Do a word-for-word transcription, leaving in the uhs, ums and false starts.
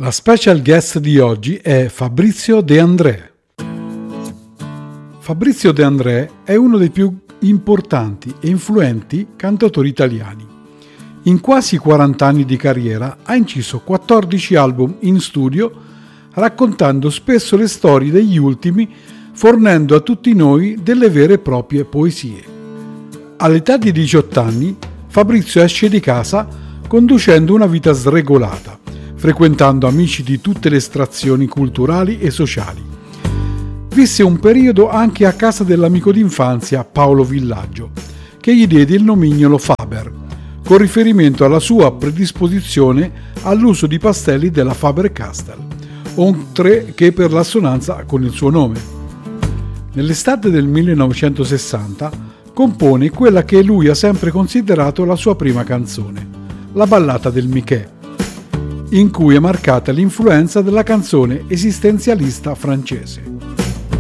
La special guest di oggi è Fabrizio De André. Fabrizio De André è uno dei più importanti e influenti cantautori italiani. In quasi quaranta anni di carriera ha inciso quattordici album in studio, raccontando spesso le storie degli ultimi, fornendo a tutti noi delle vere e proprie poesie. All'età di diciotto anni, Fabrizio esce di casa conducendo una vita sregolata, frequentando amici di tutte le estrazioni culturali e sociali. Visse un periodo anche a casa dell'amico d'infanzia Paolo Villaggio, che gli diede il nomignolo Faber, con riferimento alla sua predisposizione all'uso di pastelli della Faber-Castell, oltre che per l'assonanza con il suo nome. Nell'estate del millenovecentosessanta compone quella che lui ha sempre considerato la sua prima canzone, La ballata del Michè, in cui è marcata l'influenza della canzone esistenzialista francese.